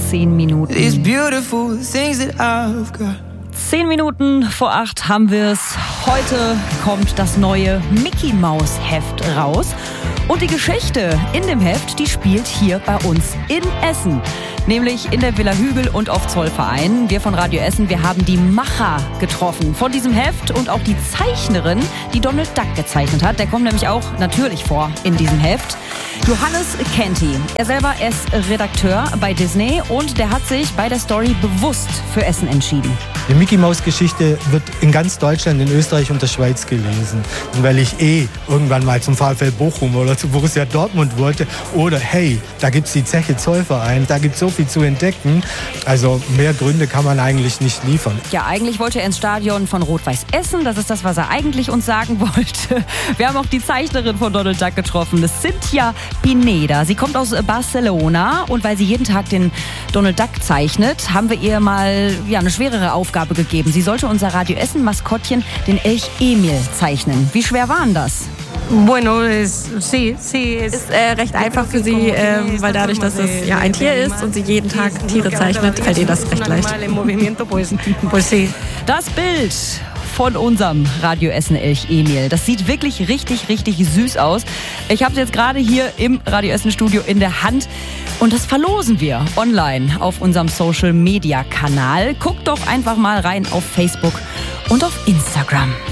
10 Minuten. These beautiful things that I've got. 10 Minuten vor 8 haben wir es. Heute kommt das neue Mickey Maus Heft raus. Und die Geschichte in dem Heft, die spielt hier bei uns in Essen. Nämlich in der Villa Hügel und auf Zollverein. Wir von Radio Essen, wir haben die Macher getroffen von diesem Heft und auch die Zeichnerin, die Donald Duck gezeichnet hat. Der kommt nämlich auch natürlich vor in diesem Heft. Johannes Canty. Er selber ist Redakteur bei Disney und der hat sich bei der Story bewusst für Essen entschieden. Die Mickey-Maus-Geschichte wird in ganz Deutschland, in Österreich und der Schweiz gelesen. Und weil ich irgendwann mal zum VfL Bochum oder zu Borussia Dortmund wollte oder hey, da gibt's die Zeche Zollverein, da gibt's so viel zu entdecken. Also mehr Gründe kann man eigentlich nicht liefern. Ja, eigentlich wollte er ins Stadion von Rot-Weiß Essen. Das ist das, was er eigentlich uns sagen wollte. Wir haben auch die Zeichnerin von Donald Duck getroffen, das Cynthia Pineda. Sie kommt aus Barcelona und weil sie jeden Tag den Donald Duck zeichnet, haben wir ihr mal eine schwerere Aufgabe gegeben. Sie sollte unser Radio Essen Maskottchen, den Elch Emil, zeichnen. Wie schwer war denn das? Bueno, ist recht einfach für sie, weil dadurch, dass es ja ein Tier ist und sie jeden Tag Tiere zeichnet, fällt ihr das recht leicht. Das Bild von unserem Radio Essen Elch Emil. Das sieht wirklich richtig, richtig süß aus. Ich habe es jetzt gerade hier im Radio Essen Studio in der Hand und das verlosen wir online auf unserem Social Media Kanal. Guckt doch einfach mal rein auf Facebook und auf Instagram.